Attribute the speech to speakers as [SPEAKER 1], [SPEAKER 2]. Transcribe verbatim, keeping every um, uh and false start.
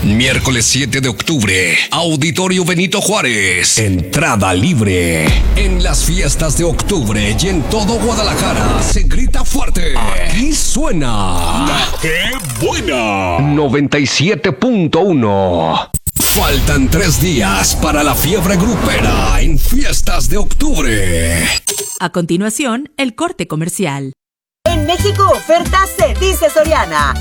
[SPEAKER 1] Miércoles siete de octubre, Auditorio Benito Juárez. Entrada libre. En las fiestas de octubre y en todo Guadalajara se grita fuerte. Aquí suena
[SPEAKER 2] ¡La qué buena!
[SPEAKER 1] noventa y siete punto uno. Faltan tres días para la fiebre grupera en fiestas de octubre.
[SPEAKER 3] A continuación, el corte comercial.
[SPEAKER 4] En México, ofertas se dice Soriana.